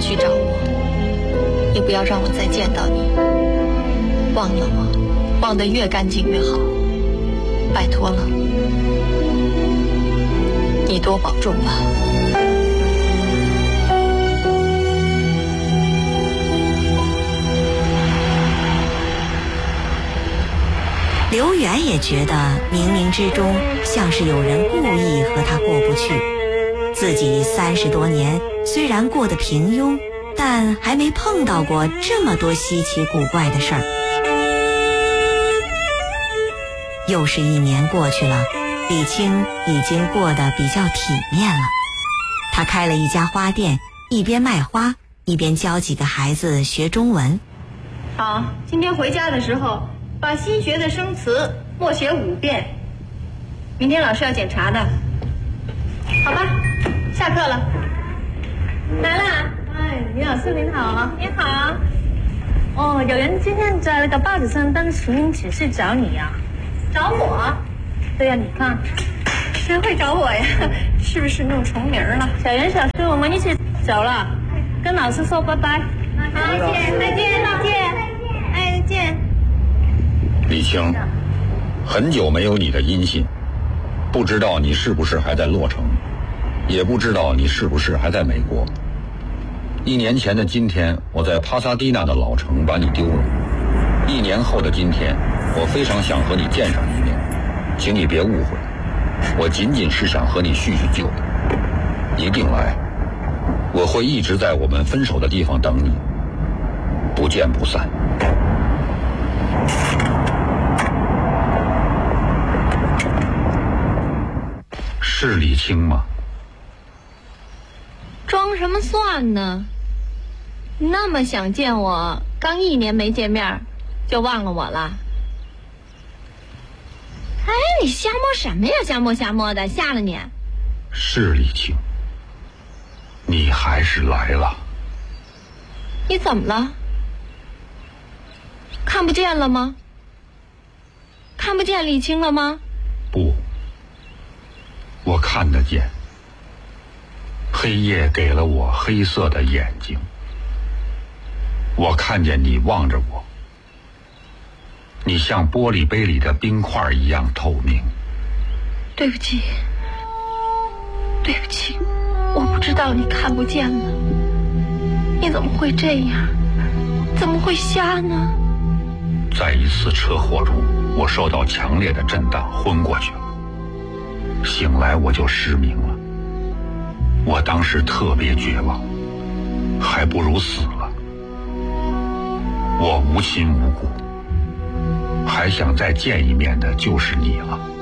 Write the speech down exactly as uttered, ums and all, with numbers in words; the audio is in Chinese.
去找我，也不要让我再见到你。忘了我，忘得越干净越好，拜托了，你多保重吧。 刘源也觉得冥冥之中像是有人故意和他过不去，自己三十多年虽然过得平庸，但还没碰到过这么多稀奇古怪的事儿。又是一年过去了，李青已经过得比较体面了。他开了一家花店，一边卖花，一边教几个孩子学中文。 好，今天回家的时候把新学的生词默写五遍，明天老师要检查的。好吧，下课了。来啦！ 哎，李老师您好。 你好。 哦，有人今天在那个报纸上登实名启事找你呀、啊？ 找我？ 对呀、啊，你看， 谁会找我呀？是不是弄重名了？ 小袁、小苏，我们一起走了，跟老师说拜拜。 好，再见，再见，再见，哎，再见。 李青，很久没有你的音信，不知道你是不是还在洛城，也不知道你是不是还在美国。一年前的今天，我在帕萨蒂纳的老城把你丢了。一年后的今天，我非常想和你见上一面，请你别误会，我仅仅是想和你叙叙旧。一定来，我会一直在我们分手的地方等你，不见不散。是李青吗？ 装什么蒜呢？那么想见我，刚一年没见面就忘了我了？哎，你瞎摸什么呀？瞎摸瞎摸的，吓了你？ 是李青，你还是来了。 你怎么了？看不见了吗？看不见李青了吗？ 不，我看得见。黑夜给了我黑色的眼睛，我看见你望着我，你像玻璃杯里的冰块一样透明。 对不起，对不起，我不知道你看不见了。你怎么会这样？怎么会瞎呢？ 在一次车祸中，我受到强烈的震荡，昏过去了。醒来我就失明了。我当时特别绝望，还不如死了。我无亲无故，还想再见一面的就是你了。